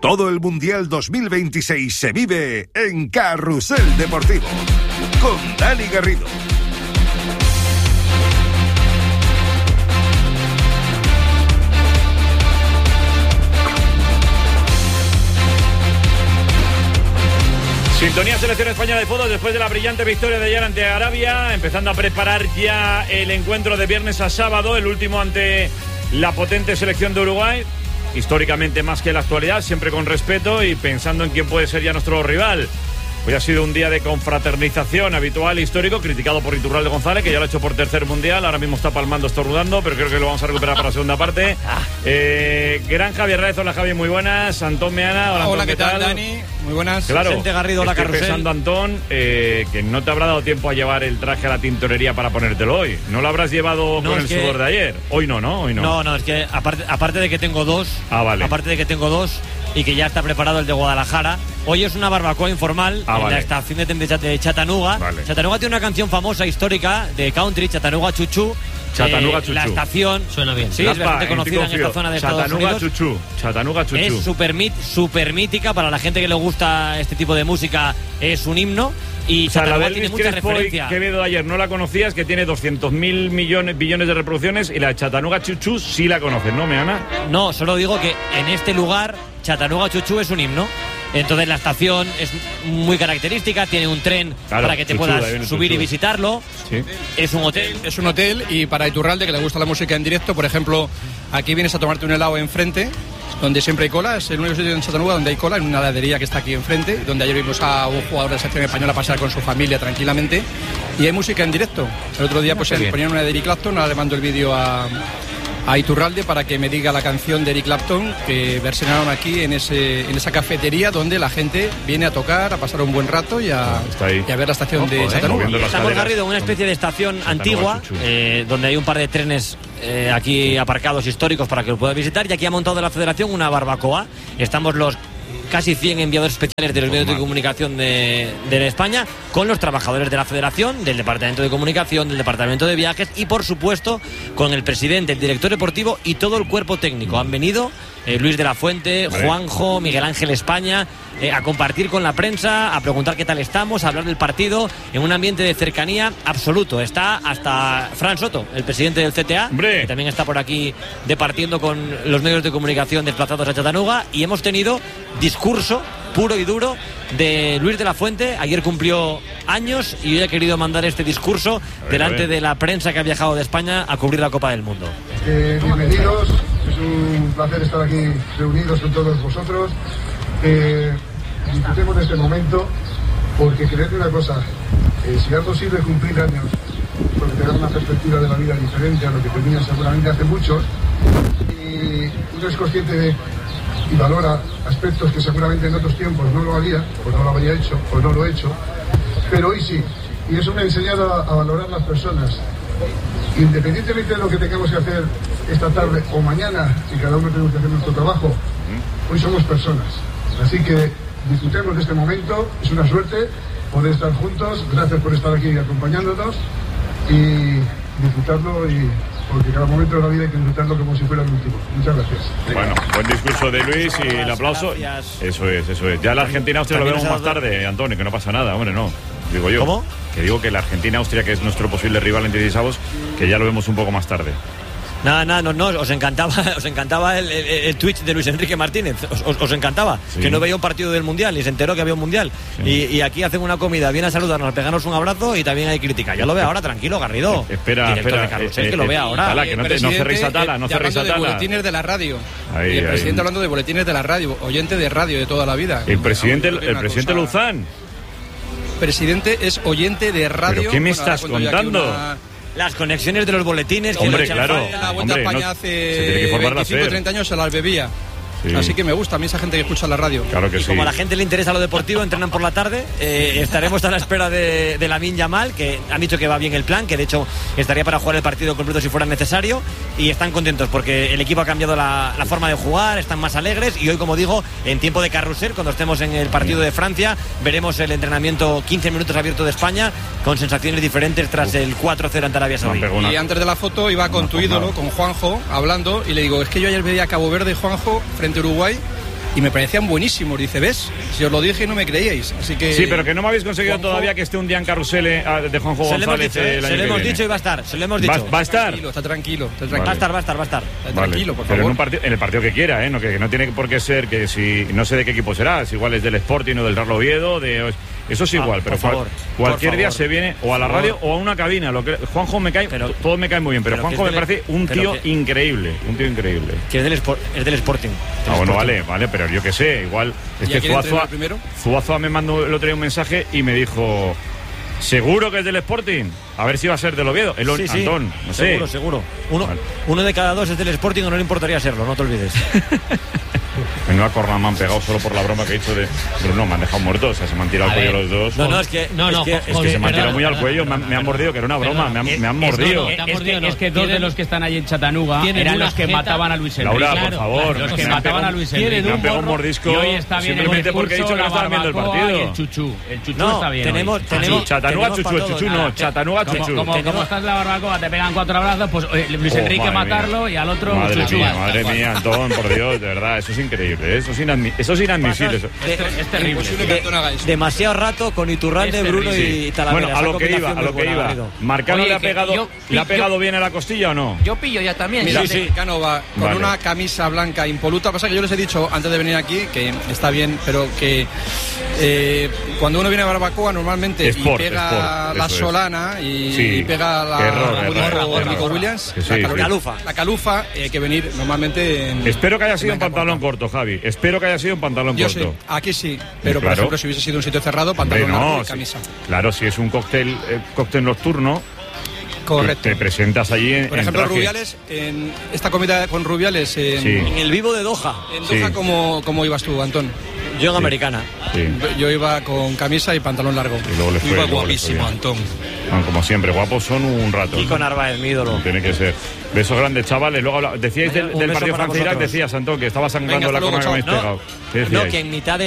Todo el Mundial 2026 se vive en Carrusel Deportivo con Dani Garrido. Sintonía Selección Española de Fútbol después de la brillante victoria de ayer ante Arabia, empezando a preparar ya el encuentro de viernes a sábado, el último ante la potente selección de Uruguay, históricamente más que la actualidad, siempre con respeto y pensando en quién puede ser ya nuestro rival. Hoy ha sido un día de confraternización habitual, histórico, criticado por Iturralde González, que ya lo ha hecho por tercer mundial, ahora mismo está palmando, estornudando, pero creo que lo vamos a recuperar para la segunda parte. Gran Javier Raez, hola Javi, muy buenas. Antón Meana, hola Antón, hola, ¿qué tal, Dani? Muy buenas. Claro, Vicente Garrido, hola, estoy Carrusel. pensando, Antón, que no te habrá dado tiempo a llevar el traje a la tintorería para ponértelo hoy. ¿No lo habrás llevado con el sudor de ayer? Hoy no, ¿no? Hoy no. No, es que aparte de que tengo dos, vale. Aparte de que tengo dos y que ya está preparado el de Guadalajara, hoy es una barbacoa informal en la estación de Chattanooga. Vale. Chattanooga tiene una canción famosa, histórica, de country, Chattanooga Chuchú. Chattanooga Chuchú. La estación suena bien. Sí, es bastante conocida en esta zona de Estados Unidos. Chattanooga Chuchú. Es súper mítica para la gente que le gusta este tipo de música. Es un himno. Y Chattanooga tiene mucha referencia. Quevedo ayer no la conocías, que tiene 200.000 billones de reproducciones, y la de Chattanooga Chuchú sí la conoces, ¿no, Meana? No, solo digo que en este lugar Chattanooga Chuchú es un himno. Entonces la estación es muy característica, tiene un tren para que te puedas subir y visitarlo. Sí. Es un hotel. Es un hotel, y para Iturralde, que le gusta la música en directo, por ejemplo, aquí vienes a tomarte un helado enfrente, donde siempre hay cola. Es el único sitio en Chattanooga donde hay cola, en una heladería que está aquí enfrente, donde ayer vimos a un jugador de la selección española pasar con su familia tranquilamente, y hay música en directo. El otro día pues ponían una de Eric Clapton, ahora le mando el vídeo a Iturralde para que me diga la canción de Eric Clapton que versionaron aquí en esa cafetería donde la gente viene a tocar, a pasar un buen rato y a ver la estación de Chattanooga. Estamos, Garrido, en una especie de estación antigua, donde hay un par de trenes aquí aparcados históricos para que lo puedas visitar, y aquí ha montado la Federación una barbacoa. Estamos los casi 100 enviados especiales de los medios de comunicación de España, con los trabajadores de la Federación, del Departamento de Comunicación, del Departamento de Viajes y, por supuesto, con el presidente, el director deportivo y todo el cuerpo técnico. Han venido Luis de la Fuente, Juanjo, Miguel Ángel España, a compartir con la prensa, a preguntar qué tal estamos, a hablar del partido, en un ambiente de cercanía absoluto. Está hasta Fran Soto, el presidente del CTA, que también está por aquí departiendo con los medios de comunicación desplazados a Chattanooga, y hemos tenido discurso puro y duro de Luis de la Fuente. Ayer cumplió años y yo he querido mandar este discurso delante de la prensa que ha viajado de España a cubrir la Copa del Mundo. Bienvenidos, es un placer estar aquí reunidos con todos vosotros. Disfrutemos de este momento, porque creed una cosa, si algo sirve cumplir años, porque te da una perspectiva de la vida diferente a lo que tenía seguramente hace muchos, y uno es consciente de y valora aspectos que seguramente en otros tiempos no lo haría, pues no lo habría hecho, pues no lo he hecho, pero hoy sí, y eso me ha enseñado a valorar las personas, independientemente de lo que tengamos que hacer esta tarde o mañana, si cada uno tenemos que hacer nuestro trabajo. Hoy somos personas, así que disfrutemos de este momento. Es una suerte poder estar juntos. Gracias por estar aquí acompañándonos y disfrutarlo, y porque cada momento de la vida hay que disfrutarlo como si fuera el último. Muchas gracias. Bueno, buen discurso de Luis y el aplauso. Gracias. Eso es. Ya la Argentina-Austria lo vemos más tarde, Antonio, que no pasa nada, hombre, no. Digo yo. ¿Cómo? Que digo que la Argentina-Austria, que es nuestro posible rival en 16avos, que ya lo vemos un poco más tarde. Nada, no, os encantaba el Twitch de Luis Enrique Martínez, os encantaba, que no veía un partido del Mundial y se enteró que había un Mundial, y aquí hacen una comida, viene a saludarnos, a pegarnos un abrazo, y también hay crítica. Ya lo ve ahora, tranquilo, Garrido. Espera, que lo vea ahora. Tala, que no cerréis a Tala, no cerréis a Tala. De boletines de la radio. Y el presidente hablando de boletines de la radio, oyente de radio de toda la vida. El presidente Luzán. Presidente es oyente de radio. ¿Pero qué me estás contando? Las conexiones de los boletines. Hombre, claro. La Vuelta a España hace 25-30 años se las bebía. Sí. Así que me gusta a mí esa gente que escucha la radio. Claro que sí. Como a la gente le interesa lo deportivo, entrenan por la tarde. Estaremos a la espera de Lamine Yamal, que han dicho que va bien el plan, que de hecho estaría para jugar el partido completo si fuera necesario, y están contentos porque el equipo ha cambiado la forma de jugar, están más alegres, y hoy, como digo, en tiempo de carrusel, cuando estemos en el partido de Francia, veremos el entrenamiento 15 minutos abierto de España, con sensaciones diferentes tras el 4-0 ante Arabia Saudí. Y antes de la foto iba con tu ídolo, con Juanjo, hablando, y le digo, es que yo ayer veía a Cabo Verde, Juanjo, frente a Uruguay, y me parecían buenísimos. Dice, ¿ves? Si os lo dije y no me creíais. Así que... Sí, pero que no me habéis conseguido todavía que esté un día en Carrusel de Juanjo González. Se lo hemos dicho y va a estar. Se lo hemos dicho. ¿Va a estar? Está tranquilo. Vale. Va a estar. Está tranquilo, por pero favor. En el partido que quiera, ¿eh? Que no tiene por qué ser que si... No sé de qué equipo será, si igual es del Sporting o del Real Oviedo, eso es igual, pero cualquier día se viene o a la radio o a una cabina. Juanjo me cae, todo me cae muy bien, pero Juanjo me parece un tío increíble. Que es del Sporting. Bueno, vale, pero yo qué sé, igual es que Zuazua me mandó el otro día un mensaje y me dijo, ¿seguro que es del Sporting? A ver si va a ser del Oviedo. Sí, Antón, no sé. Seguro. Uno de cada dos es del Sporting o no le importaría serlo, no te olvides. Venga, corna, me han pegado solo por la broma que he hecho de Bruno, me han dejado muertos, o sea, se me han tirado al cuello los dos. Es que se me han tirado muy al cuello, me han mordido, que era una broma, me han mordido. Es que dos de los que están ahí en Chattanooga eran los que mataban a Luis Enrique. Laura, por favor. Los que mataban a Luis Enrique. Me han pegado un mordisco simplemente porque he dicho que no estaban viendo el partido. El Chuchu está bien. Tenemos Chattanooga, Chuchu no. Chattanooga, Chuchu. Como estás en la barbacoa, te pegan 4 abrazos, pues Luis Enrique matarlo y al otro Chuchu. Madre mía, Antón, por Dios, de verdad, eso es increíble, eso es inadmisible. Es terrible. Demasiado rato con Iturralde, Bruno y Talavera. Bueno, a lo que iba. ¿Marcano le ha pegado bien a la costilla o no? Yo pillo ya también. Mira, Marcano va con una camisa blanca impoluta. Pasa que yo les he dicho antes de venir aquí que está bien, pero que cuando uno viene a barbacoa normalmente y pega la solana y pega la Nico Williams, la calufa, hay que venir normalmente Espero que haya sido en pantalón corto, Javi. Espero que haya sido en pantalón corto. Yo sé, aquí sí, pero por ejemplo si hubiese sido un sitio cerrado, pantalón largo y camisa. Claro, si es un cóctel nocturno, correcto. Te presentas allí por ejemplo, traje. Rubiales, en esta comida con Rubiales en el Vivo de Doha. En Doha, ¿cómo ibas tú, Antón? Yo en americana. Sí. Yo iba con camisa y pantalón largo. Y luego iba guapísimo, Antón. Como siempre, guapos son un rato. Y con Narváez, mi ídolo. Tiene que ser. Besos grandes, chavales. Luego decíais del partido Francia-Irak, decías, Antón, que estaba sangrando la corona que habéis pegado. No, que en mitad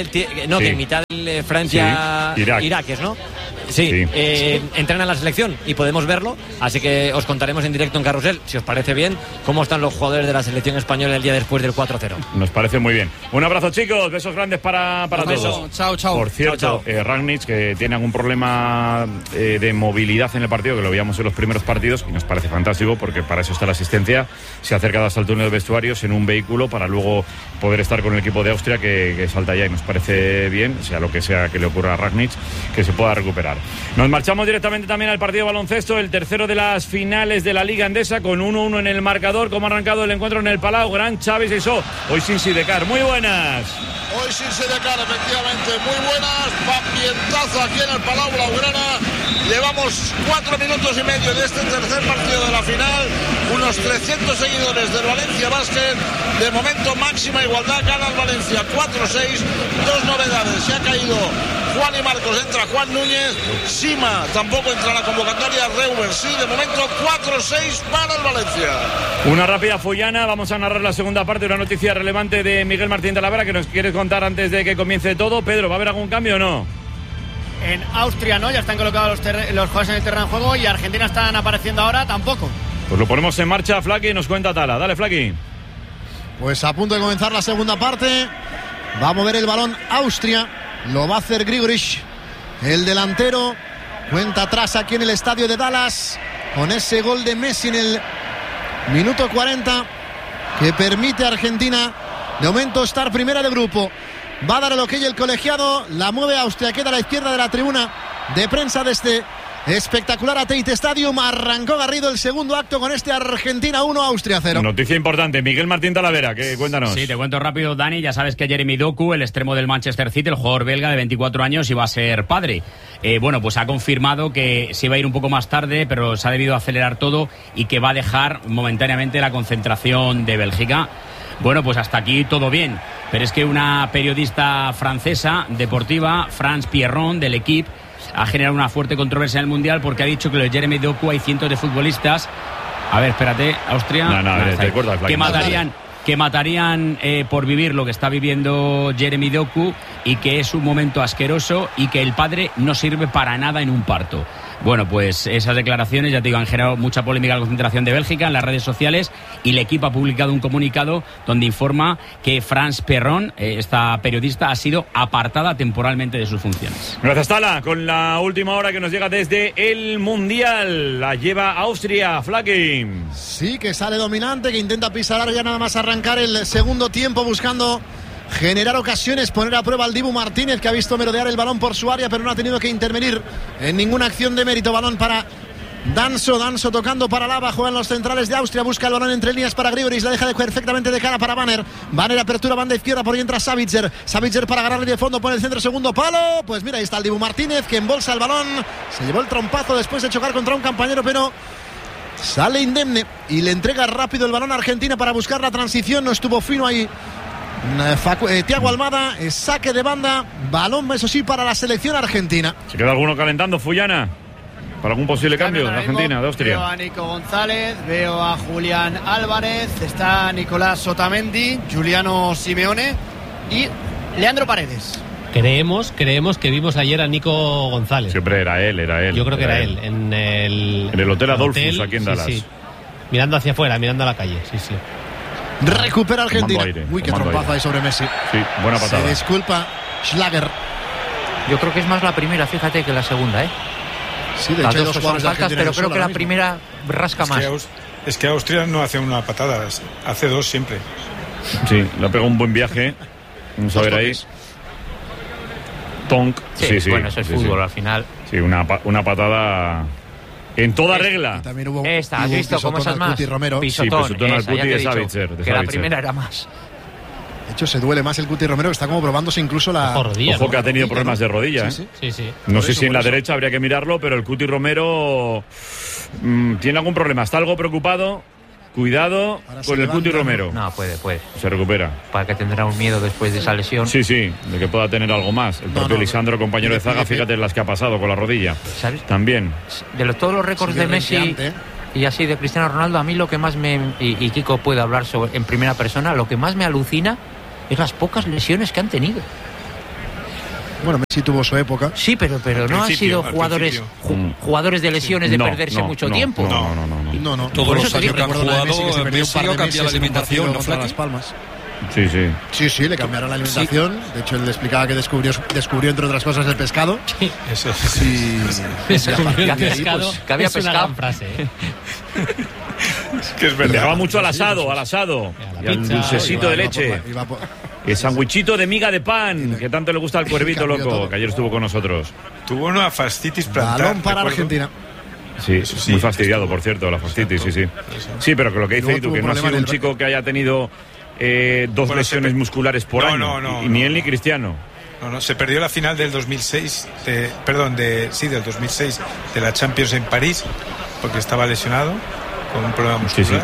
del Francia-Irak, ¿no? Sí. Entrenan la selección y podemos verlo, así que os contaremos en directo en Carrusel, si os parece bien, cómo están los jugadores de la selección española el día después del 4-0. Nos parece muy bien. Un abrazo, chicos, besos grandes para todos. Chao. Por cierto, Rangnick, que tiene algún problema de movilidad en el partido, que lo veíamos en los primeros partidos, y nos parece fantástico, porque para eso está la asistencia, se acerca hasta el túnel de vestuarios en un vehículo para luego poder estar con el equipo de Austria que salta ya, y nos parece bien, sea lo que sea que le ocurra a Rangnick, que se pueda recuperar. Nos marchamos directamente también al partido de baloncesto, el tercero de las finales de la Liga Endesa, con 1-1 en el marcador. Como ha arrancado el encuentro en el Palau, Gran Xavi Sisó, hoy sin Sidecar. Muy buenas. Hoy sin Sidecar, efectivamente, muy buenas. Ambientazo aquí en el Palau Blaugrana. Llevamos 4 minutos y medio de este tercer partido de la final. Unos 300 seguidores del Valencia Basket. De momento, máxima igualdad, gana el Valencia 4-6. Dos novedades, se ha caído Juan y Marcos, entra Juan Núñez. Sima tampoco entra en la convocatoria. Reuber sí, de momento 4-6 para el Valencia. Una rápida follana, vamos a narrar la segunda parte, una noticia relevante de Miguel Martín Talavera que nos quieres contar antes de que comience todo. Pedro, ¿va a haber algún cambio o no? En Austria no, ya están colocados los jugadores en el terreno de juego, y Argentina están apareciendo ahora tampoco. Pues lo ponemos en marcha, Flaki, y nos cuenta Tala. Dale, Flaki. Pues a punto de comenzar la segunda parte. Va a mover el balón Austria. Lo va a hacer Grigorich, el delantero. Cuenta atrás aquí en el estadio de Dallas, con ese gol de Messi en el minuto 40, que permite a Argentina de momento estar primera de grupo. Va a dar el ok el colegiado, la mueve Austria, queda a la izquierda de la tribuna de prensa de este espectacular Tate Stadium. Arrancó Garrido el segundo acto con este Argentina 1, Austria 0. Noticia importante, Miguel Martín Talavera, cuéntanos. Sí, te cuento rápido, Dani. Ya sabes que Jeremy Doku, el extremo del Manchester City, el jugador belga de 24 años, iba a ser padre. Bueno, pues ha confirmado que se iba a ir un poco más tarde, pero se ha debido acelerar todo y que va a dejar momentáneamente la concentración de Bélgica. Bueno, pues hasta aquí todo bien, pero es que una periodista francesa deportiva, France Pierron, del Equipe, ha generado una fuerte controversia en el Mundial porque ha dicho que lo de Jeremy Doku hay cientos de futbolistas. A ver, espérate, Austria. Que matarían por vivir lo que está viviendo Jeremy Doku, y que es un momento asqueroso y que el padre no sirve para nada en un parto. Bueno, pues esas declaraciones, ya te digo, han generado mucha polémica en la concentración de Bélgica en las redes sociales, y el equipo ha publicado un comunicado donde informa que France Perron, esta periodista, ha sido apartada temporalmente de sus funciones. Gracias, Tala. Con la última hora que nos llega desde el Mundial, la lleva Austria, Flaki. Sí, que sale dominante, que intenta pisar ya nada más arrancar el segundo tiempo, buscando generar ocasiones, poner a prueba al Dibu Martínez, que ha visto merodear el balón por su área, pero no ha tenido que intervenir en ninguna acción de mérito. Balón para Danso tocando para Lava, juegan los centrales de Austria, busca el balón entre líneas para Grigoris, la deja perfectamente de cara para Banner apertura, banda izquierda, por ahí entra Savitzer para agarrarle de fondo, pone el centro, segundo palo, pues mira, ahí está el Dibu Martínez, que embolsa el balón, se llevó el trompazo después de chocar contra un compañero, pero sale indemne y le entrega rápido el balón a Argentina para buscar la transición, no estuvo fino ahí Thiago Almada, saque de banda, balón eso sí para la selección argentina. ¿Se queda alguno calentando, Fullana? ¿Para algún posible cambio de Argentina, de Austria? Veo a Nico González, veo a Julián Álvarez, está Nicolás Otamendi, Giuliano Simeone y Leandro Paredes. Creemos que vimos ayer a Nico González. Siempre era él. Yo creo que era él. En el Hotel Adolphus, aquí en Dallas. Sí. Mirando hacia afuera, mirando a la calle, sí. Recupera Argentina. Uy, qué trompazo ahí sobre Messi. Sí, buena patada. Se disculpa Schlager. Yo creo que es más la primera, fíjate, que la segunda, Sí, de las hecho, dos son faltas, pero creo que la primera rasca más. Es que Austria no hace una patada, hace dos siempre. Sí, le ha pegado un buen viaje. Vamos a ver ahí. Tonk. Sí. Bueno, eso es fútbol al final. Sí, una patada en toda regla. ¿Has visto cómo esas más? Pisotón al Cuti de Savitzer. Que la primera era más. De hecho, se duele más el Cuti Romero, que está como probándose incluso la rodilla. Ojo, que ha tenido problemas de rodilla. Sí. No sé si en la derecha habría que mirarlo, pero el Cuti Romero tiene algún problema. Está algo preocupado. Cuidado con el Cuti Romero. No, puede. Se recupera. Para que tendrá un miedo después de esa lesión. Sí, de que pueda tener algo más. El propio Lisandro, compañero de zaga, fíjate las que ha pasado con la rodilla. ¿Sabes? También. De todos los récords de Messi y así de Cristiano Ronaldo, a mí lo que más y Kiko puede hablar sobre en primera persona, lo que más me alucina es las pocas lesiones que han tenido. Bueno, Messi tuvo su época. Sí, pero no han sido jugadores de lesiones, de perderse mucho tiempo. No. Todos los años que han jugado, Messi ha cambiado la alimentación, ¿no, Las Palmas. Sí, le cambiaron la alimentación. De hecho, él le explicaba que descubrió entre otras cosas el pescado. Eso. Que había pescado. Una gran frase, que es verdad. Dejaba mucho al asado. Y al dulcecito de leche. El sandwichito de miga de pan, que tanto le gusta al Cuervito Loco, que ayer estuvo con nosotros. Tuvo una fascitis plantar. Balón para Argentina. Sí, muy fastidiado, por cierto, la fascitis, sí. Sí, pero que lo que dice Itu, que no ha sido un chico que haya tenido dos lesiones musculares por año. Ni él ni Cristiano. No, se perdió la final del 2006, del 2006, de la Champions en París, porque estaba lesionado con un problema muscular.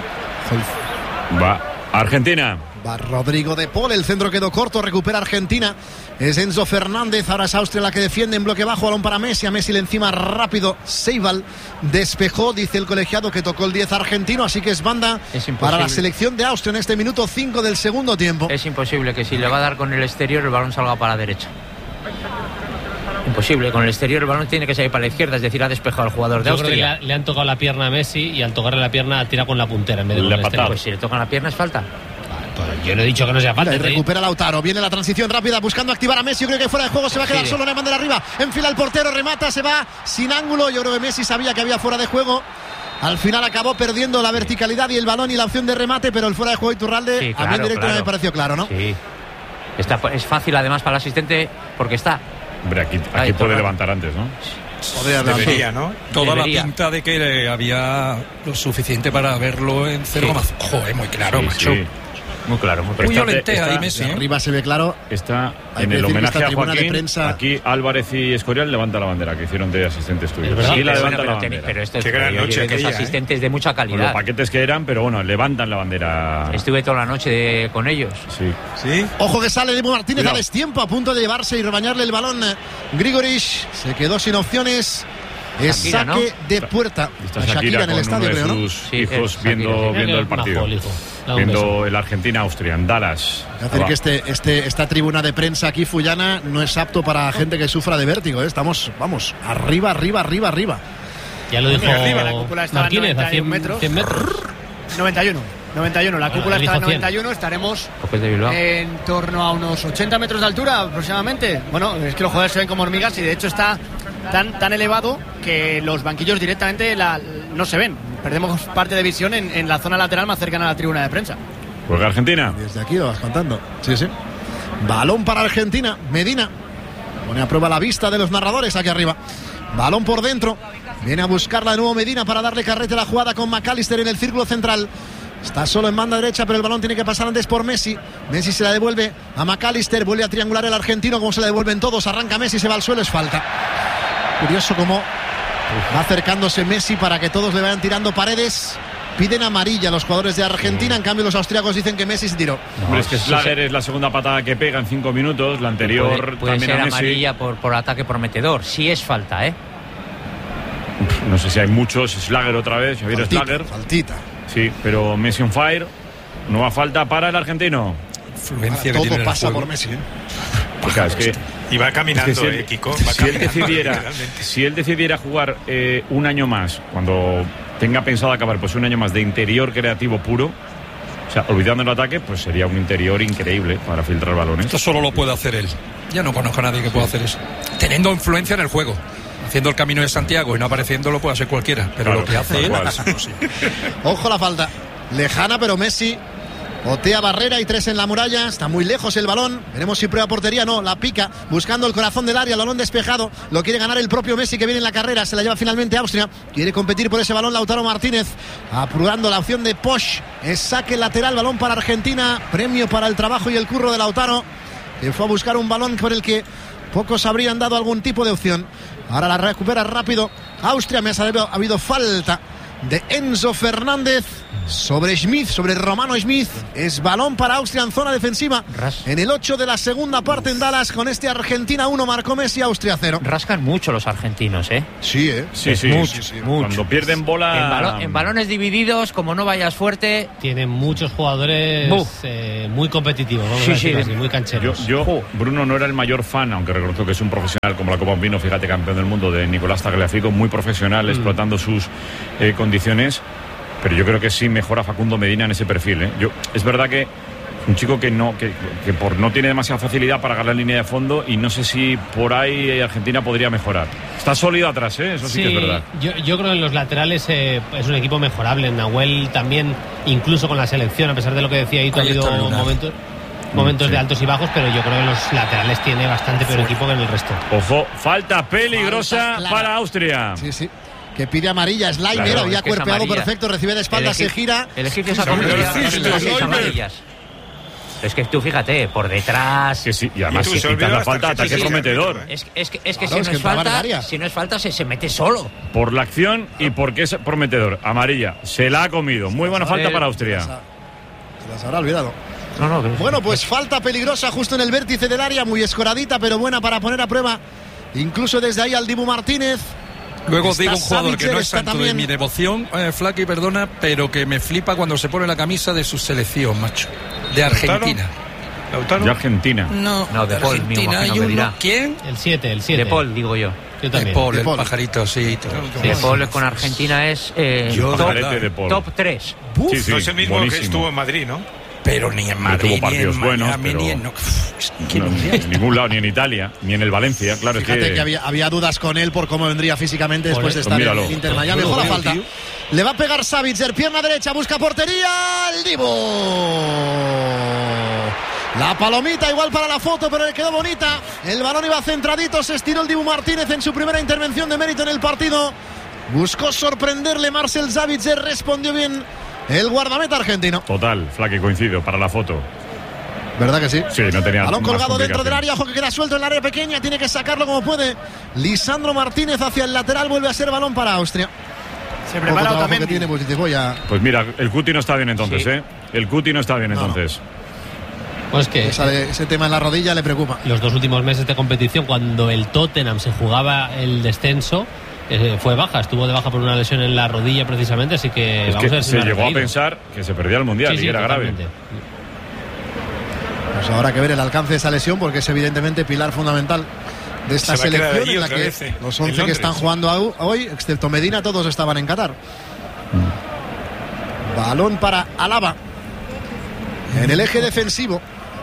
Va, Argentina. Va Rodrigo de Paul, el centro quedó corto, recupera Argentina. Es Enzo Fernández, ahora es Austria la que defiende en bloque bajo, balón para Messi, a Messi le encima rápido, Seibal despejó, dice el colegiado que tocó el 10 argentino, así que es banda para la selección de Austria en este minuto 5 del segundo tiempo. Es imposible que si le va a dar con el exterior el balón salga para la derecha. Imposible, con el exterior el balón tiene que salir para la izquierda, es decir, ha despejado al jugador de Austria. Creo que le han tocado la pierna a Messi y al tocarle la pierna tira con la puntera en vez de con el exterior. Pues si le tocan la pierna es falta. Yo no he dicho que no sea falta. Recupera Lautaro, viene la transición rápida buscando activar a Messi. Yo creo que fuera de juego se va a quedar solo Neymar de arriba. Enfila el portero, remata, se va sin ángulo. Yo creo que Messi sabía que había fuera de juego. Al final acabó perdiendo la verticalidad y el balón y la opción de remate, pero el fuera de juego Iturralde a mí en directo me pareció claro, ¿no? Sí. Es fácil además para el asistente porque está. Hombre, aquí puede levantar antes, ¿no? Debería, ¿no? Toda la pinta de que había lo suficiente para verlo en cero. Joder, muy claro, macho. Sí. Muy claro, muy lenteja ahí Messi. Arriba se ve claro. Está en el homenaje a Joaquín. Aquí Álvarez y Escorial levanta la bandera que hicieron de asistentes tuyos. Sí, la levanta la bandera. Pero esto es dos asistentes de mucha calidad. Con los paquetes que eran, pero bueno, levantan la bandera. Estuve toda la noche con ellos. Sí. Ojo que sale Dibu Martínez a destiempo, a punto de llevarse y rebañarle el balón. Grigorich se quedó sin opciones. Es Shakira, saque de puerta. Está Shakira en el estadio, creo, ¿no? Sus hijos viendo el partido. Viendo el Argentina-Austria en Dallas. Es decir, que esta tribuna de prensa aquí, Fullana, no es apto para gente que sufra de vértigo, ¿eh? Estamos, arriba. Ya lo dijo La cúpula está Martínez, a a 100 metros. 91, la cúpula está en 91, estaremos en torno a unos 80 metros de altura aproximadamente. Bueno, es que los jugadores se ven como hormigas y de hecho está tan elevado que los banquillos directamente no se ven. Perdemos parte de visión en la zona lateral más cercana a la tribuna de prensa. Juega Argentina. Desde aquí lo vas contando. Sí. Balón para Argentina. Medina pone a prueba la vista de los narradores aquí arriba. Balón por dentro. Viene a buscarla de nuevo Medina para darle carrete a la jugada con McAllister en el círculo central. Está solo en banda derecha, pero el balón tiene que pasar antes por Messi. Messi se la devuelve a McAllister. Vuelve a triangular el argentino, como se la devuelven todos. Arranca Messi, se va al suelo, es falta. Curioso cómo va acercándose Messi para que todos le vayan tirando paredes. Piden amarilla los jugadores de Argentina. En cambio los austríacos dicen que Messi se tiró. Hombre, es que Schlager es la segunda patada que pega en 5 minutos. La anterior puede también ser a Messi. amarilla por ataque prometedor. Sí es falta, No sé si hay muchos. Schlager otra vez, Javier Schlager. Faltita. Sí, pero Messi on fire. Nueva falta para el argentino. Influencia que todo pasa por Messi. O sea, es que y va caminando, Kiko. Va si él decidiera jugar un año más, cuando tenga pensado acabar pues un año más de interior creativo puro, o sea, olvidando el ataque, pues sería un interior increíble para filtrar balones. Esto solo lo puede hacer él. Ya no conozco a nadie que pueda hacer eso. Teniendo influencia en el juego. Haciendo el Camino de Santiago y no apareciendo lo puede hacer cualquiera. Pero claro, lo que hace él... Ojo la falta. Lejana, pero Messi otea barrera y 3 en la muralla. Está muy lejos el balón. Veremos si prueba portería. No, la pica. Buscando el corazón del área. El balón despejado. Lo quiere ganar el propio Messi que viene en la carrera. Se la lleva finalmente Austria. Quiere competir por ese balón Lautaro Martínez. Apurando la opción de Posch. Es saque lateral. Balón para Argentina. Premio para el trabajo y el curro de Lautaro, que fue a buscar un balón por el que pocos habrían dado algún tipo de opción. Ahora la recupera rápido Austria. Ha habido falta de Enzo Fernández sobre Schmidt, sobre Romano Schmidt. Es balón para Austria en zona defensiva. En el 8 de la segunda parte en Dallas. Con este Argentina 1 marcó Messi, Austria 0. Rascan mucho los argentinos, Sí, Sí. Mucho. Cuando pierden bola en balones divididos, como no vayas fuerte. Tienen muchos jugadores muy competitivos, vamos a decirlo así, muy cancheros. Yo, Bruno, no era el mayor fan, aunque reconozco que es un profesional como la Copa Vino, fíjate, campeón del mundo, de Nicolás Tagliafico, muy profesional, explotando sus condiciones. Pero yo creo que sí mejora Facundo Medina en ese perfil. Es verdad que un chico que no tiene demasiada facilidad para ganar la línea de fondo, y no sé si por ahí Argentina podría mejorar. Está sólido atrás, eso sí que es verdad. Yo creo que en los laterales es un equipo mejorable. Nahuel también, incluso con la selección, a pesar de lo que decía Ito, ha habido momentos de altos y bajos, pero yo creo que en los laterales tiene bastante peor equipo que en el resto. Ojo, falta peligrosa para Austria. Sí. Que pide amarilla. Slimer había cuerpeado perfecto, recibe de espaldas, se gira. El egipcio se ha comido las amarillas. Es que tú fíjate, por detrás. Que sí, y además si quitas la falta, ataque prometedor. Es que si no es falta, se mete solo. Por la acción y porque es prometedor. Amarilla, se la ha comido. Muy buena falta para Austria. Se las habrá olvidado. Bueno, pues falta peligrosa justo en el vértice del área, muy escoradita, pero buena para poner a prueba incluso desde ahí al Dibu Martínez. Luego os digo un jugador que no es santo de mi devoción, Flaky, perdona, pero que me flipa cuando se pone la camisa de su selección, macho. De Argentina. ¿Lautaro? De Argentina. No, de Paul, Argentina hay uno. ¿Quién? El 7. De Paul, digo yo. Yo también. De Paul, el pajarito, sí. De Paul con Argentina es top 3. No es el mismo buenísimo. Que estuvo en Madrid, ¿no? Pero ni en Madrid, tuvo partidos ni en buenos, Miami, pero... ni en ningún lado, ni en Italia, ni en el Valencia. Claro, fíjate que había dudas con él por cómo vendría físicamente después de estar en Inter Miami. Mejor la falta. Le va a pegar Savitzer, pierna derecha, busca portería. El Dibu. La palomita igual para la foto, pero le quedó bonita. El balón iba centradito, se estiró el Dibu Martínez en su primera intervención de mérito en el partido. Buscó sorprenderle Marcel Savitzer, respondió bien el guardameta argentino. Total, Flaque, coincido para la foto. ¿Verdad que sí? Sí, no tenía. Balón colgado dentro del área, ojo que queda suelto en el área pequeña, tiene que sacarlo como puede. Lisandro Martínez hacia el lateral, vuelve a ser balón para Austria. Se prepara también. Que tiene, pues mira, el Cuti no está bien entonces, El Cuti no está bien entonces. Pues que ese tema en la rodilla le preocupa. Los 2 últimos meses de competición, cuando el Tottenham se jugaba el descenso, fue baja, estuvo de baja por una lesión en la rodilla precisamente, así que vamos a ver si se llegó a pensar que se perdía el Mundial y era totalmente grave. Pues habrá que ver el alcance de esa lesión, porque es evidentemente pilar fundamental de esta selección en la que los 11 que están jugando hoy, excepto Medina, todos estaban en Qatar. Balón para Alaba en el eje defensivo.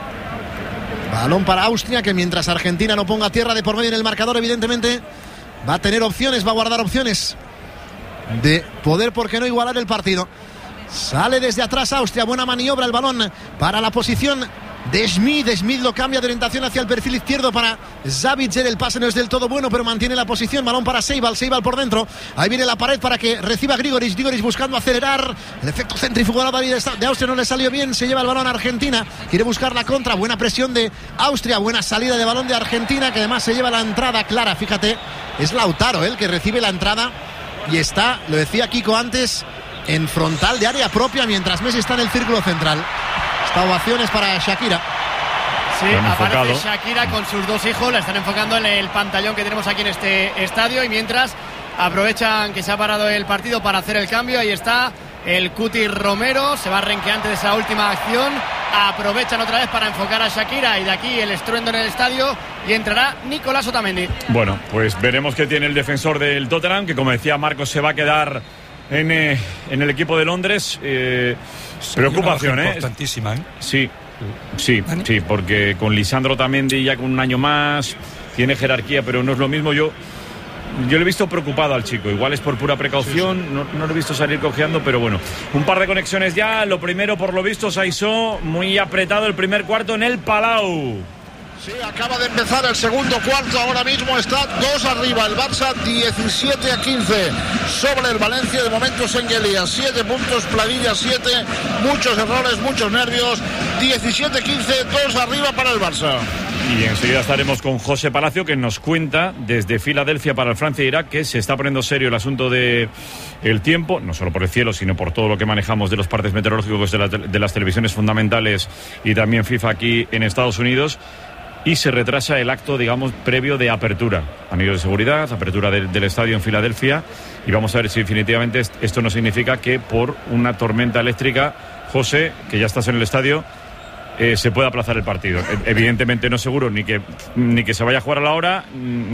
Balón para Austria, que mientras Argentina no ponga tierra de por medio en el marcador, evidentemente va a tener opciones, va a guardar opciones de poder, ¿por qué no?, igualar el partido. Sale desde atrás Austria, buena maniobra, el balón para la posición de Schmid. Schmid lo cambia de orientación hacia el perfil izquierdo para Savitzer. El pase no es del todo bueno, pero mantiene la posición. Balón para Seibal por dentro. Ahí viene la pared para que reciba Grigoric buscando acelerar. El efecto centrifugador de Austria no le salió bien. Se lleva el balón a Argentina, quiere buscar la contra. Buena presión de Austria, buena salida de balón de Argentina, que además se lleva la entrada clara. Fíjate, es Lautaro el que recibe la entrada y está, lo decía Kiko antes, en frontal de área propia, mientras Messi está en el círculo central. Esta ovación es para Shakira. Sí, aparece Shakira con sus dos hijos, la están enfocando en el pantallón que tenemos aquí en este estadio, y mientras aprovechan que se ha parado el partido para hacer el cambio. Ahí está el Cuti Romero, se va renqueante de esa última acción, aprovechan otra vez para enfocar a Shakira, y de aquí el estruendo en el estadio, y entrará Nicolás Otamendi. Bueno, pues veremos qué tiene el defensor del Tottenham, que como decía Marcos, se va a quedar en el equipo de Londres. Preocupación, importantísima, Sí, porque con Lisandro Otamendi ya con un año más, tiene jerarquía, pero no es lo mismo. Yo le he visto preocupado al chico, igual es por pura precaución, no lo he visto salir cojeando, pero bueno. Un par de conexiones ya. Lo primero, por lo visto, Saissó, muy apretado el primer cuarto en el Palau. Sí, acaba de empezar el segundo cuarto, ahora mismo está 2 arriba, el Barça 17-15 sobre el Valencia, de momento Senguelia, 7 puntos, Pladilla 7, muchos errores, muchos nervios, 17-15, 2 arriba para el Barça. Y enseguida estaremos con José Palacio, que nos cuenta desde Filadelfia para el Francia-Irak que se está poniendo serio el asunto de el tiempo, no solo por el cielo, sino por todo lo que manejamos de los partes meteorológicos de las televisiones fundamentales y también FIFA aquí en Estados Unidos. Y se retrasa el acto, digamos, previo de apertura, anillo de seguridad, apertura del estadio en Filadelfia, y vamos a ver si definitivamente esto no significa que por una tormenta eléctrica, José, que ya estás en el estadio, se pueda aplazar el partido. Evidentemente no es seguro ni que se vaya a jugar a la hora,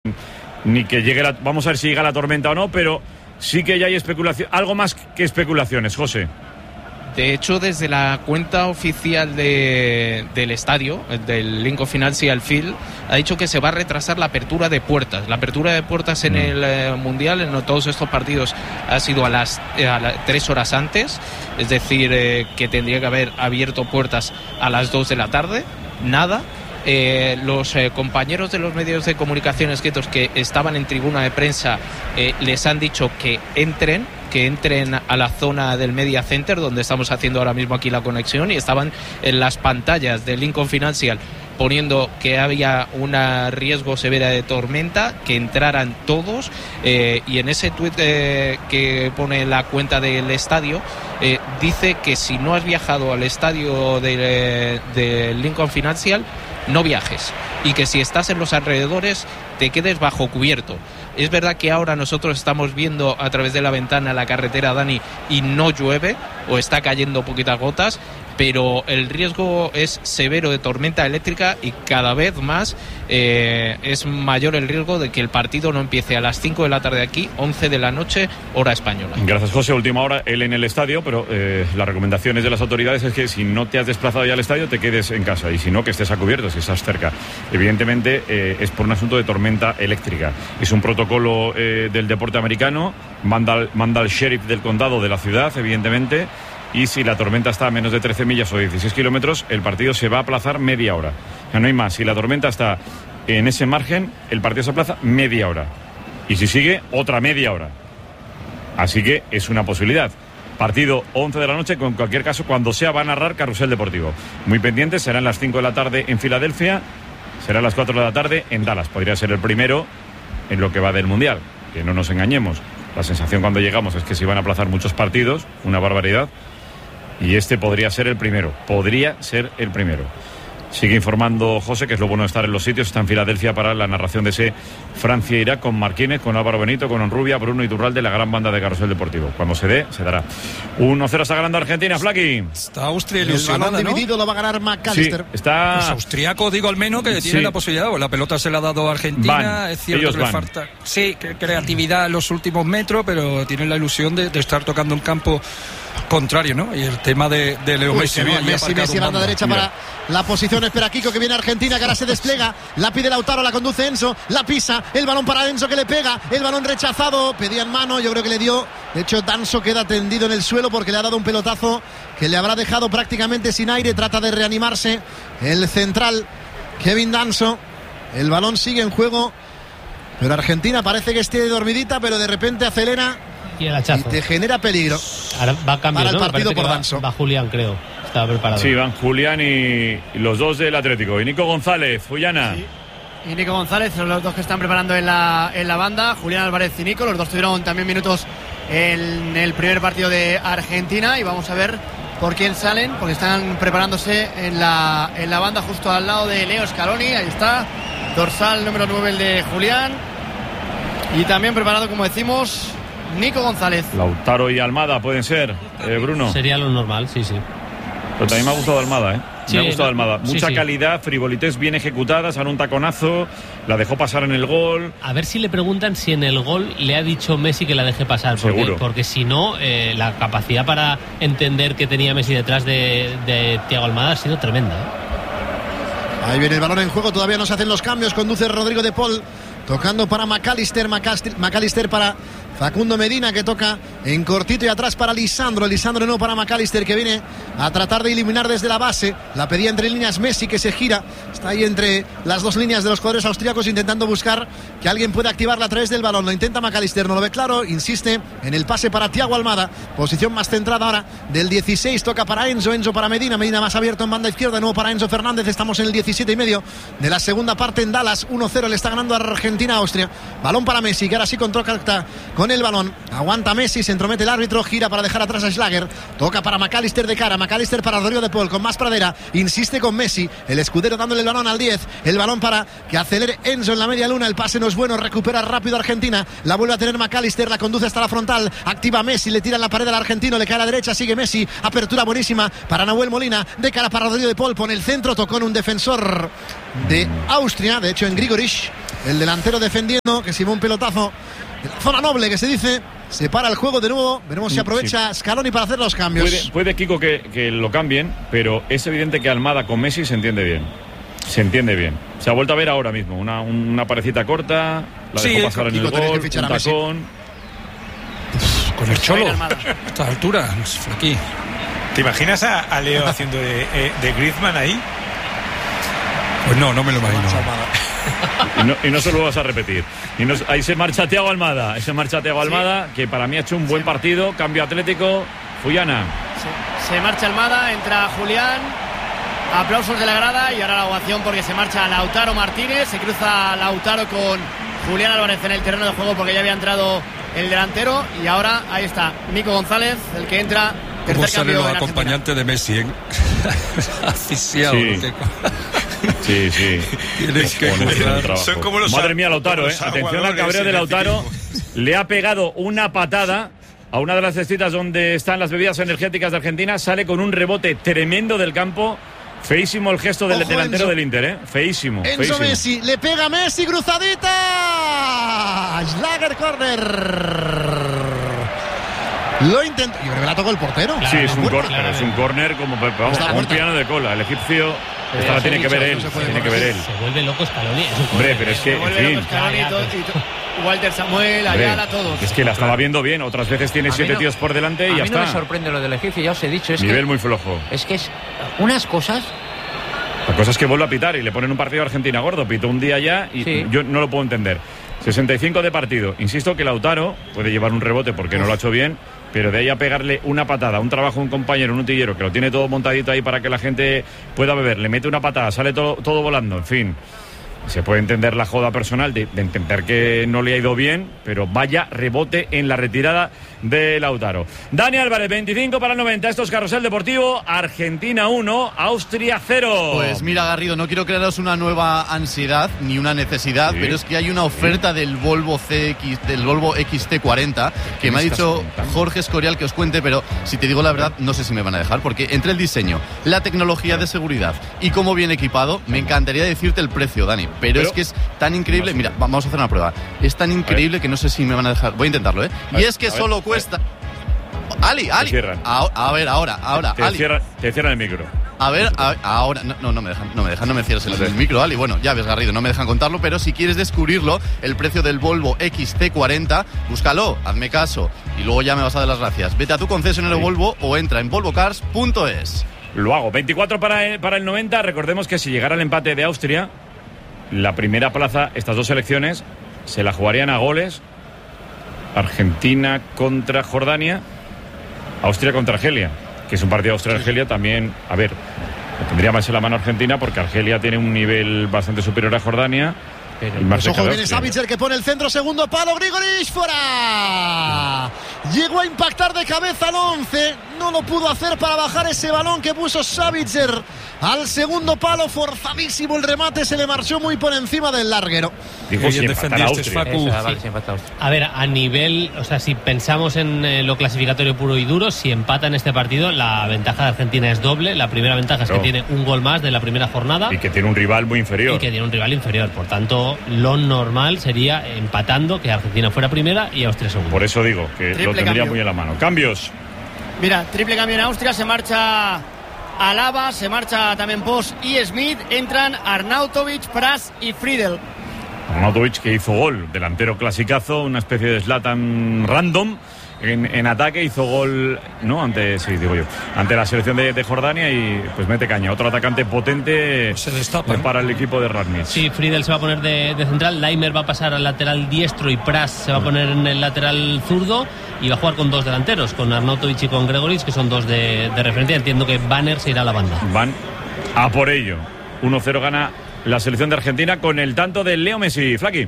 ni que llegue vamos a ver si llega la tormenta o no, pero sí que ya hay especulación, algo más que especulaciones, José. De hecho, desde la cuenta oficial del estadio, del Lincoln Financial Field, ha dicho que se va a retrasar la apertura de puertas. La apertura de puertas en el Mundial, en todos estos partidos, ha sido a 3 horas antes. Es decir, que tendría que haber abierto puertas a las 2 de la tarde. Nada. Los compañeros de los medios de comunicación escritos que estaban en tribuna de prensa les han dicho que entren a la zona del Media Center, donde estamos haciendo ahora mismo aquí la conexión, y estaban en las pantallas del Lincoln Financial poniendo que había un riesgo severo de tormenta, que entraran todos, y en ese tuit que pone la cuenta del estadio dice que si no has viajado al estadio del Lincoln Financial, no viajes, y que si estás en los alrededores te quedes bajo cubierto. Es verdad que ahora nosotros estamos viendo a través de la ventana la carretera, Dani, y no llueve, o está cayendo poquitas gotas, pero el riesgo es severo de tormenta eléctrica, y cada vez más es mayor el riesgo de que el partido no empiece a las 5 de la tarde aquí, 11 de la noche, hora española. Gracias, José. Última hora, él en el estadio, pero las recomendaciones de las autoridades es que si no te has desplazado ya al estadio, te quedes en casa, y si no, que estés a cubierto, si estás cerca. Evidentemente es por un asunto de tormenta eléctrica. Es un protocolo del deporte americano, manda al sheriff del condado de la ciudad, evidentemente, y si la tormenta está a menos de 13 millas o 16 kilómetros, el partido se va a aplazar media hora. O sea, no hay más. Si la tormenta está en ese margen, el partido se aplaza media hora. Y si sigue, otra media hora. Así que es una posibilidad. Partido 11 de la noche, en cualquier caso, cuando sea, va a narrar Carrusel Deportivo. Muy pendientes, serán las 5 de la tarde en Filadelfia, serán las 4 de la tarde en Dallas. Podría ser el primero en lo que va del Mundial, que no nos engañemos. La sensación cuando llegamos es que se iban a aplazar muchos partidos, una barbaridad, y este podría ser el primero, Sigue informando José, que es lo bueno de estar en los sitios. Está en Filadelfia para la narración de ese Francia-Irak con Marquínez, con Álvaro Benito, con Onrubia, Bruno Iturralde, la gran banda de Carrusel Deportivo. Cuando se dé, se dará. 1-0 está ganando Argentina, Flaqui. Está Austria ilusionada, el balón dividido, ¿no? Lo va a ganar McAllister. Sí, está... Pues austriaco, digo al menos, que tiene la posibilidad. La pelota se la ha dado a Argentina. Es cierto que le falta creatividad en los últimos metros, pero tienen la ilusión de estar tocando un campo contrario, ¿no? Y el tema de Leo Messi. Messi, banda derecha para la posición. Espera Kiko, que viene Argentina, que ahora se despliega. La pide Lautaro, la conduce Enzo, la pisa. El balón para Enzo, que le pega. El balón rechazado. Pedían mano, yo creo que le dio. De hecho, Danso queda tendido en el suelo porque le ha dado un pelotazo que le habrá dejado prácticamente sin aire. Trata de reanimarse el central, Kevin Danso. El balón sigue en juego, pero Argentina parece que esté dormidita, pero de repente acelera y te genera peligro. Ahora va a cambiar, para el partido por Danso. Va Julián, creo. Estaba preparado. Sí, van Julián y los dos del Atlético. Y Nico González, Fullana. Sí. Y Nico González son los dos que están preparando en la banda. Julián Álvarez y Nico, los dos tuvieron también minutos en el primer partido de Argentina. Y vamos a ver por quién salen, porque están preparándose en la banda justo al lado de Leo Scaloni. Ahí está, dorsal número 9, el de Julián. Y también preparado, como decimos, Nico González. Lautaro y Almada pueden ser, Bruno. Sería lo normal, sí. Pero también me ha gustado Almada, ¿eh? Sí, me ha gustado Almada. Mucha calidad, frivolitez bien ejecutada, sale un taconazo, la dejó pasar en el gol. A ver si le preguntan si en el gol le ha dicho Messi que la deje pasar. Porque si no, la capacidad para entender que tenía Messi detrás de Thiago Almada ha sido tremenda, ¿eh? Ahí viene el balón en juego, todavía no se hacen los cambios. Conduce Rodrigo de Paul, tocando para McAllister para Facundo Medina, que toca en cortito, y atrás para Lisandro no para McAllister, que viene a tratar de eliminar desde la base. La pedía entre líneas Messi, que se gira, está ahí entre las dos líneas de los jugadores austríacos, intentando buscar que alguien pueda activarla a través del balón. Lo intenta McAllister, no lo ve claro, insiste en el pase para Thiago Almada, posición más centrada ahora del 16, toca para Enzo para Medina más abierto en banda izquierda, de nuevo para Enzo Fernández. Estamos en el 17,5 de la segunda parte en Dallas. 1-0 le está ganando a Argentina a Austria. Balón para Messi, que ahora sí contacta con el balón, aguanta Messi, se entromete el árbitro, gira para dejar atrás a Schlager, toca para McAllister de cara, McAllister para Rodrigo de Paul, con más pradera, insiste con Messi, el escudero dándole el balón al 10, el balón para que acelere Enzo en la media luna. El pase no es bueno, recupera rápido Argentina, la vuelve a tener McAllister, la conduce hasta la frontal, activa Messi, le tira en la pared al argentino, le cae a la derecha, sigue Messi, apertura buenísima para Nahuel Molina, de cara para Rodrigo de Paul, pone el centro, tocó en un defensor de Austria, de hecho en Grigorich, el delantero defendiendo, que se llevó un pelotazo en la zona noble, que se dice. Se para el juego de nuevo. Veremos si aprovecha Scaloni para hacer los cambios. Puede Kiko, que lo cambien, pero es evidente que Almada con Messi se entiende bien. Se ha vuelto a ver ahora mismo. Una parecita corta, la dejó pasar en el gol, un tacón. Con el Cholo, a esta altura, aquí. ¿Te imaginas a Leo haciendo de Griezmann ahí? Pues no me lo imagino. Y no se lo vas a repetir. Ahí se marcha Thiago Almada. Que para mí ha hecho un buen partido. Cambio Atlético. Fullana. Se marcha Almada, entra Julián. Aplausos de la grada y ahora la ovación porque se marcha Lautaro Martínez. Se cruza Lautaro con Julián Álvarez en el terreno de juego porque ya había entrado el delantero. Y ahora ahí está Nico González, el que entra. ¿Cómo sale los acompañantes de Messi, eh? Asfixiado. Sí. Tienes que son como los Madre mía, Lautaro, atención al cabreo de Lautaro. Le ha pegado una patada a una de las cestitas donde están las bebidas energéticas de Argentina. Sale con un rebote tremendo del campo. Feísimo el gesto del delantero del Inter, Feísimo. Enzo Messi, le pega Messi, cruzadita. Schlager, corner. Lo intentó. Yo creo que la tocó el portero. Sí, es un córner como un piano de cola. El egipcio. Esta la tiene que ver él. Se vuelve loco Scaloni. Hombre, pero es que, en fin. Walter Samuel, Ayala, todos. Es que la estaba viendo bien. Otras veces tiene 7 tíos por delante y ya está. A mí no me sorprende lo del egipcio, ya os he dicho. Nivel muy flojo. Es que es unas cosas. La cosa es que vuelve a pitar y le ponen un partido a Argentina gordo. Pitó un día ya y yo no lo puedo entender. 65 de partido. Insisto que Lautaro puede llevar un rebote porque no lo ha hecho bien. Pero de ahí a pegarle una patada, un trabajo, un compañero, un utillero que lo tiene todo montadito ahí para que la gente pueda beber, le mete una patada, sale todo volando, en fin. Se puede entender la joda personal de entender que no le ha ido bien, pero vaya rebote en la retirada de Lautaro. Dani Álvarez, 25 para el 90. Esto es Carrusel Deportivo. Argentina 1, Austria 0. Pues mira, Garrido, no quiero crearos una nueva ansiedad ni una necesidad, pero es que hay una oferta del Volvo XT40 que me ha dicho Jorge Escorial que os cuente, pero si te digo la verdad, no sé si me van a dejar, porque entre el diseño, la tecnología de seguridad y cómo viene equipado, me encantaría decirte el precio, Dani. Pero es que es tan increíble. Mira, vamos a hacer una prueba. Es tan increíble que no sé si me van a dejar. Voy a intentarlo, ¿eh? Y es que solo cuesta. Ali. A ver, ahora. Te cierran el micro. A ver, ahora. No me dejan. No me cierres el micro, Ali. Bueno, ya ves, Garrido, no me dejan contarlo. Pero si quieres descubrirlo, el precio del Volvo XT40, búscalo, hazme caso. Y luego ya me vas a dar las gracias. Vete a tu concesionario Volvo o entra en volvocars.es. Lo hago. 24 para el 90. Recordemos que si llegara el empate de Austria, la primera plaza, estas dos selecciones se la jugarían a goles. Argentina contra Jordania, Austria contra Argelia, que es un partido Austria-Argelia también. A ver, tendría más en la mano Argentina porque Argelia tiene un nivel bastante superior a Jordania. Pues ojo, viene Savitzer que pone el centro, segundo palo, Grigorić fuera. Llegó a impactar de cabeza al 11, no lo pudo hacer para bajar ese balón que puso Savitzer al segundo palo, forzadísimo el remate, se le marchó muy por encima del larguero. Dijo si defendiste Facu. A ver, a nivel, o sea, si pensamos en lo clasificatorio puro y duro, si empata en este partido, la ventaja de Argentina es doble. La primera ventaja es que tiene un gol más de la primera jornada. Y que tiene un rival muy inferior. Por tanto, lo normal sería empatando, que Argentina fuera primera y Austria segunda. Por eso digo que triple lo tendría cambio muy en la mano. Cambios. Mira, triple cambio en Austria, se marcha Alaba, se marcha también Post y Smith, entran Arnautovic, Pras y Friedel. Arnautovic, que hizo gol, delantero clasicazo, una especie de Zlatan random. En ataque hizo gol, ¿no? Ante la selección de Jordania y pues mete caña. Otro atacante potente se destapa para el equipo de Radnitz. Sí, Friedel se va a poner de central, Laimer va a pasar al lateral diestro y Pras se va a poner en el lateral zurdo y va a jugar con dos delanteros, con Arnautovic y con Gregorić, que son dos de referencia. Entiendo que Banner se irá a la banda. Van a por ello. 1-0 gana la selección de Argentina con el tanto de Leo Messi. Flaqui.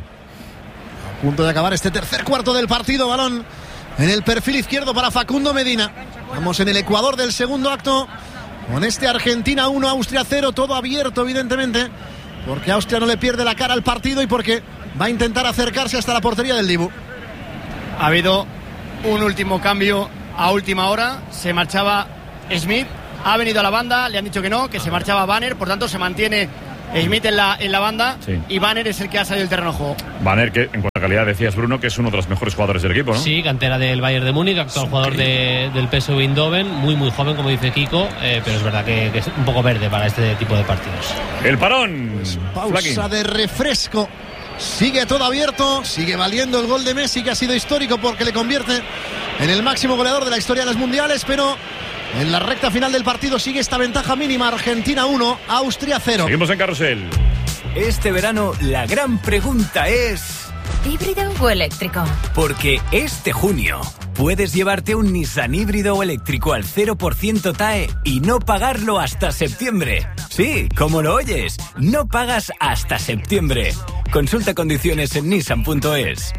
A punto de acabar este tercer cuarto del partido, balón en el perfil izquierdo para Facundo Medina. Vamos en el Ecuador del segundo acto con este Argentina 1, Austria 0, todo abierto evidentemente, porque Austria no le pierde la cara al partido y porque va a intentar acercarse hasta la portería del Dibu. Ha habido un último cambio a última hora, se marchaba Smith, ha venido a la banda, le han dicho que no, que se marchaba Banner, por tanto se mantiene Smith en la banda, sí. Y Banner es el que ha salido del terreno de juego. Banner, que en cuanto a calidad decías, Bruno, que es uno de los mejores jugadores del equipo, ¿no? Sí, cantera del Bayern de Múnich, actual jugador del PSV Eindhoven, muy joven, como dice Kiko, pero es verdad que es un poco verde para este tipo de partidos. El parón. Pues pausa de refresco. Sigue todo abierto, sigue valiendo el gol de Messi, que ha sido histórico porque le convierte en el máximo goleador de la historia de los mundiales, pero en la recta final del partido sigue esta ventaja mínima. Argentina 1, Austria 0. Seguimos en Carrusel. Este verano la gran pregunta es: ¿híbrido o eléctrico? Porque este junio puedes llevarte un Nissan híbrido o eléctrico al 0% TAE y no pagarlo hasta septiembre. Sí, como lo oyes, no pagas hasta septiembre. Consulta condiciones en nissan.es.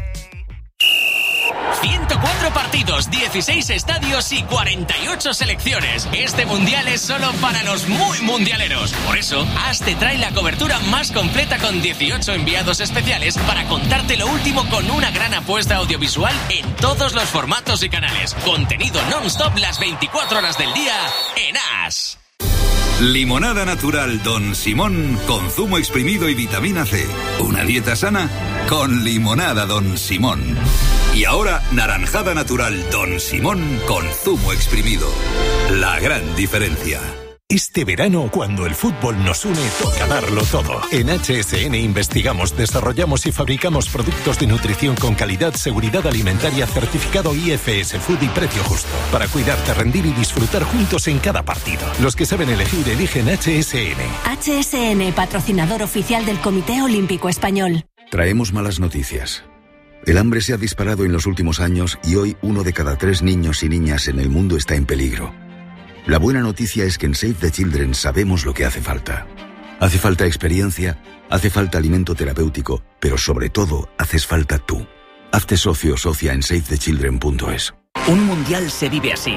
104 partidos, 16 estadios y 48 selecciones. Este mundial es solo para los muy mundialeros. Por eso, AS te trae la cobertura más completa con 18 enviados especiales para contarte lo último con una gran apuesta audiovisual en todos los formatos y canales. Contenido non-stop las 24 horas del día en AS. Limonada natural Don Simón con zumo exprimido y vitamina C. Una dieta sana con limonada Don Simón. Y ahora naranjada natural Don Simón con zumo exprimido. La gran diferencia. Este verano, cuando el fútbol nos une, toca darlo todo. En HSN investigamos, desarrollamos y fabricamos productos de nutrición con calidad, seguridad alimentaria, certificado IFS Food y precio justo. Para cuidarte, rendir y disfrutar juntos en cada partido. Los que saben elegir, eligen HSN. HSN, patrocinador oficial del Comité Olímpico Español. Traemos malas noticias. El hambre se ha disparado en los últimos años y hoy 1 de cada 3 niños y niñas en el mundo está en peligro. La buena noticia es que en Save the Children sabemos lo que hace falta. Hace falta experiencia, hace falta alimento terapéutico, pero sobre todo, haces falta tú. Hazte socio o socia en SaveTheChildren.es. Un mundial se vive así.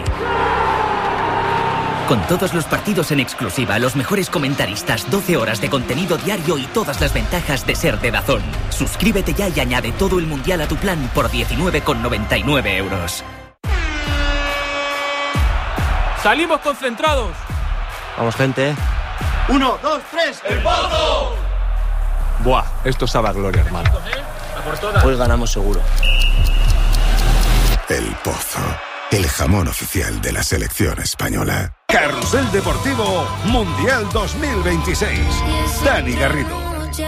Con todos los partidos en exclusiva, los mejores comentaristas, 12 horas de contenido diario y todas las ventajas de ser de DAZN. Suscríbete ya y añade todo el mundial a tu plan por 19,99 €. Salimos concentrados. Vamos, gente. 1, 2, 3. ¡El Pozo! Buah, esto sabe a gloria, hermano. Hoy ganamos seguro. El Pozo, el jamón oficial de la selección española. Carrusel Deportivo Mundial 2026. Dani Garrido.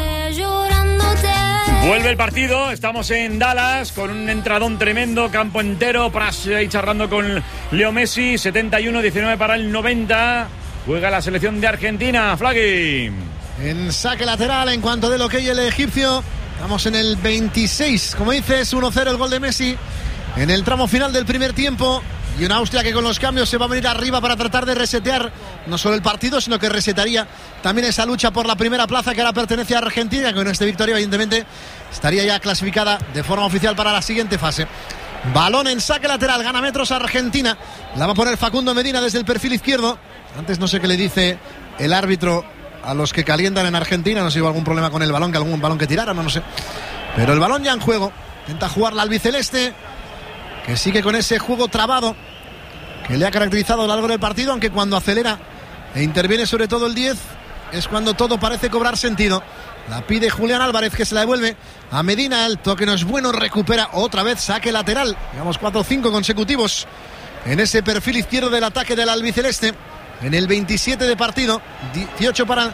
Vuelve el partido, estamos en Dallas con un entradón tremendo, campo entero, Pras ahí charlando con Leo Messi, 71-19 para el 90. Juega la selección de Argentina, Flagui. En saque lateral, en cuanto del okey el egipcio. Estamos en el 26, como dices, 1-0 el gol de Messi en el tramo final del primer tiempo. Y una Austria que con los cambios se va a venir arriba para tratar de resetear no solo el partido, sino que resetaría también esa lucha por la primera plaza que ahora pertenece a Argentina, que con esta victoria evidentemente estaría ya clasificada de forma oficial para la siguiente fase. Balón en saque lateral, gana metros Argentina. La va a poner Facundo Medina desde el perfil izquierdo. Antes no sé qué le dice el árbitro a los que calientan en Argentina. No sé si hubo algún problema con el balón, que algún balón que tiraron, no sé. Pero el balón ya en juego. Intenta jugar la albiceleste, que sigue con ese juego trabado que le ha caracterizado a lo largo del partido, aunque cuando acelera e interviene sobre todo el 10 es cuando todo parece cobrar sentido. La pide Julián Álvarez, que se la devuelve a Medina. El toque no es bueno, recupera otra vez saque lateral. Llevamos 4 o 5 consecutivos en ese perfil izquierdo del ataque del albiceleste. En el 27 de partido, 18 para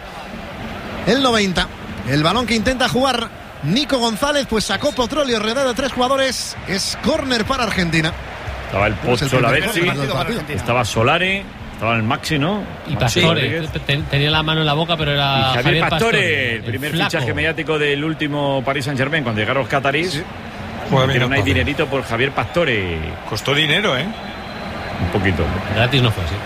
el 90. El balón que intenta jugar Nico González, pues sacó Petróleo, rodeado de 3 jugadores. Es córner para Argentina. Estaba el Pozzo, la Betsy, estaba Solari, estaba el Maxi, ¿no? Y Pastore, tenía la mano en la boca, pero era y Javier Pastore, el Pastore, primer flaco. fichaje mediático del último Paris Saint-Germain, cuando llegaron los catarís. Sí. Tiene un dinerito por Javier Pastore. Costó dinero, ¿eh? Un poquito. Gratis no fue así.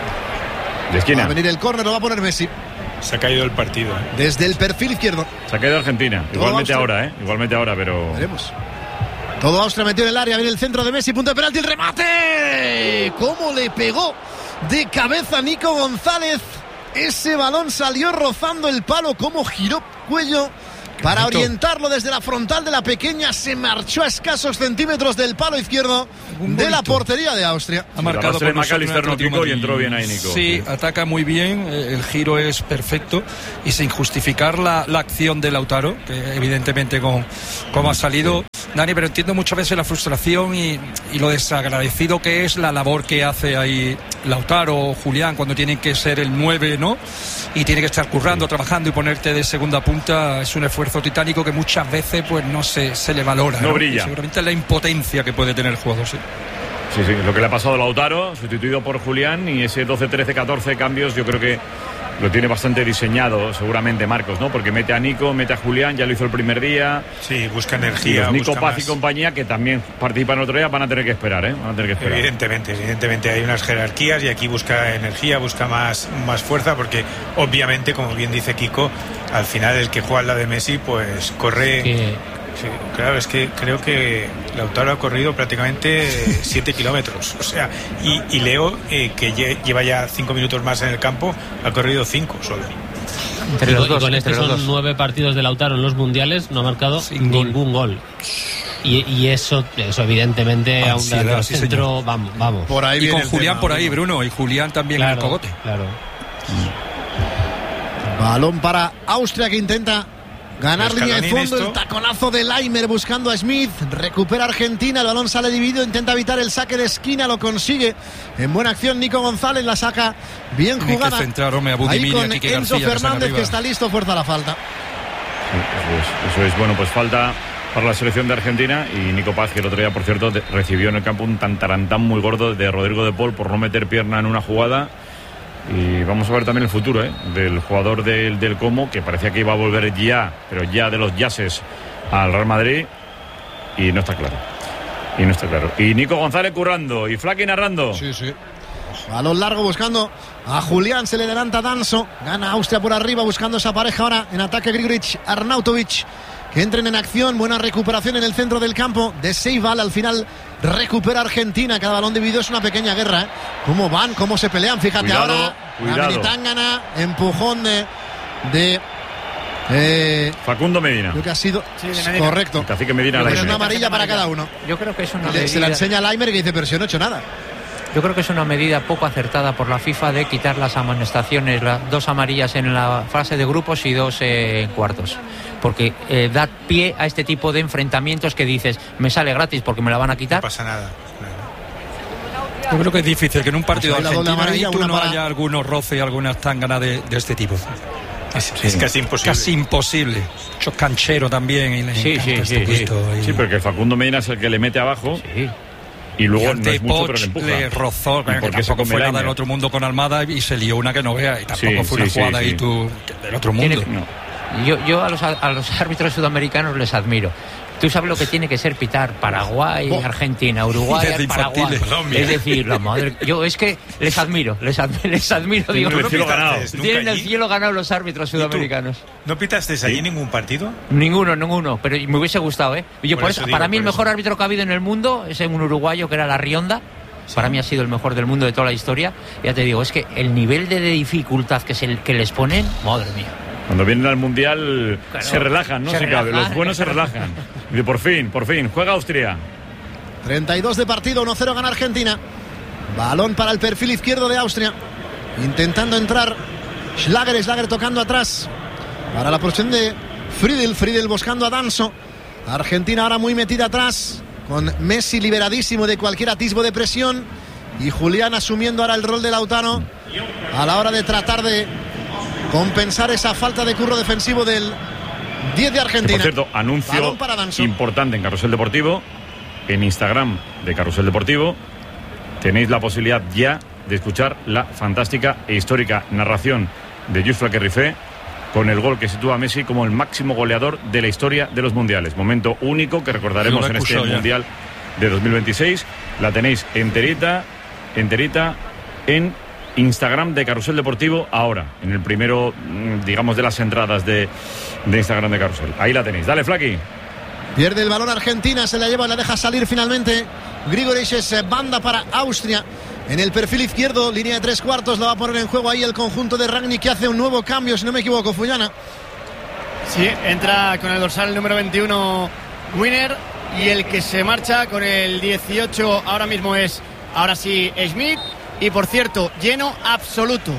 De esquina. Va a venir el córner, lo va a poner Messi. Se ha caído el partido, ¿eh? Desde el perfil izquierdo. Se ha caído Argentina. Igualmente ahora, ¿eh? Igualmente ahora, pero... Veremos. Todo Austria metió en el área, viene el centro de Messi, punto de penalti, el remate. ¿Cómo le pegó de cabeza Nico González? Ese balón salió rozando el palo, cómo giró cuello para orientarlo desde la frontal de la pequeña. Se marchó a escasos centímetros del palo izquierdo de la portería de Austria. Ha marcado por McAllister, y entró bien ahí Nico. Sí, ataca muy bien, el giro es perfecto y sin justificar la acción de Lautaro, que evidentemente como ha salido Dani, pero entiendo muchas veces la frustración y lo desagradecido que es la labor que hace ahí Lautaro o Julián cuando tienen que ser el 9, ¿no? Y tiene que estar currando, trabajando y ponerte de segunda punta. Es un esfuerzo titánico que muchas veces pues no se le valora. No brilla. Y seguramente la impotencia que puede tener el juego, sí. Sí, lo que le ha pasado a Lautaro, sustituido por Julián, y ese 12, 13, 14 cambios, yo creo que lo tiene bastante diseñado seguramente Marcos, ¿no? Porque mete a Nico, mete a Julián, ya lo hizo el primer día. Sí, busca energía. Y Nico busca Paz más. Y compañía, que también participan otro día, van a tener que esperar, ¿eh? Van a tener que esperar. Evidentemente hay unas jerarquías y aquí busca energía, busca más fuerza, porque obviamente, como bien dice Kiko, al final el que juega al lado de Messi, pues corre... Sí, claro, es que creo que Lautaro ha corrido prácticamente 7 kilómetros. O sea, y Leo, que lleva ya 5 minutos más en el campo, ha corrido 5 solo. Entre los dos, y con este son 9 partidos de Lautaro en los mundiales, no ha marcado ningún gol. Y eso evidentemente a un centro, vamos. Por ahí y con Julián por ahí, Bruno, y Julián también en el cogote. Claro. Balón para Austria, que intenta ganar línea de fondo. El taconazo de Laimer buscando a Smith. Recupera Argentina. El balón sale dividido. Intenta evitar el saque de esquina. Lo consigue. En buena acción Nico González. La saca bien jugada. Ahí con Enzo Fernández, que está listo. Fuerza la falta. Sí, eso es. Bueno, pues falta para la selección de Argentina. Y Nico Paz, que el otro día, por cierto, recibió en el campo un tantarantán muy gordo de Rodrigo de Paul por no meter pierna en una jugada. Y vamos a ver también el futuro del jugador del Como, que parecía que iba a volver ya, pero ya de los Yases al Real Madrid, y no está claro. Y Nico González currando y Flaky narrando. Sí. Balón largo buscando a Julián, se le adelanta Danso. Gana Austria por arriba buscando esa pareja ahora en ataque Grigoric, Arnautovic. Que entren en acción, buena recuperación en el centro del campo de Seival, al final recupera Argentina, cada balón dividido es una pequeña guerra, ¿eh? Cómo van, cómo se pelean, fíjate ahora, la Militangana, empujón de Facundo Medina. Creo que ha sido correcto. Cacique Medina, es una amarilla para cada uno. Yo creo que es una medida... Se la enseña a Laimer que dice, pero si no he hecho nada. Yo creo que es una medida poco acertada por la FIFA de quitar las amonestaciones, las 2 amarillas en la fase de grupos y 2 en cuartos. Porque da pie a este tipo de enfrentamientos que dices, me sale gratis porque me la van a quitar. No pasa nada. Yo creo que es difícil que en un partido de Argentina amarilla, no haya algunos roces y algunas tanganas de este tipo. Es casi imposible. Casi imposible. Mucho canchero también. Y sí, porque Facundo Medina es el que le mete abajo. Sí. Y luego no es mucho, pero le empuja. Le rozó, porque tampoco fue nada del otro mundo con Almada y se lió una que no vea. Y tampoco fue una jugada ahí del otro mundo. Yo a los árbitros sudamericanos les admiro. Tú sabes lo que tiene que ser pitar Paraguay, Argentina, Uruguay, Paraguay. Es decir, la madre. Yo es que les admiro. Digo, tienen el cielo ganado los árbitros sudamericanos. ¿No pitaste allí ningún partido? Ninguno. Pero me hubiese gustado, ¿eh? Yo por eso, para mí el mejor árbitro que ha habido en el mundo es un uruguayo que era La Rionda. Sí. Para mí ha sido el mejor del mundo de toda la historia. Ya te digo, es que el nivel de dificultad que les ponen, madre mía. Cuando vienen al Mundial se relajan, ¿no? Se cabe. Los buenos se relajan. Y por fin, juega Austria. 32 de partido, 1-0 gana Argentina. Balón para el perfil izquierdo de Austria. Intentando entrar Schlager tocando atrás. Para la posición de Friedel buscando a Danso. Argentina ahora muy metida atrás. Con Messi liberadísimo de cualquier atisbo de presión. Y Julián asumiendo ahora el rol de Lautaro. A la hora de tratar de compensar esa falta de curro defensivo del 10 de Argentina. Por cierto, anuncio importante en Carrusel Deportivo, en Instagram de Carrusel Deportivo, tenéis la posibilidad ya de escuchar la fantástica e histórica narración de Just Flaquer con el gol que sitúa a Messi como el máximo goleador de la historia de los mundiales. Momento único que recordaremos en este Mundial de 2026. La tenéis enterita en Instagram de Carrusel Deportivo ahora, en el primero, digamos, de las entradas de Instagram de Carrusel. Ahí la tenéis. Dale, Flaqui. Pierde el balón Argentina, se la lleva, la deja salir finalmente. Grigoric es banda para Austria. En el perfil izquierdo, línea de 3/4, la va a poner en juego ahí el conjunto de Rangnick, que hace un nuevo cambio, si no me equivoco, Fullana. Sí, entra con el dorsal número 21 Winner, y el que se marcha con el 18 ahora mismo es, ahora sí, Schmidt. Y por cierto, lleno absoluto,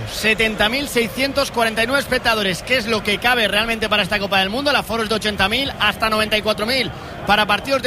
70.649 espectadores, que es lo que cabe realmente para esta Copa del Mundo. El aforo es de 80.000 hasta 94.000 para partidos de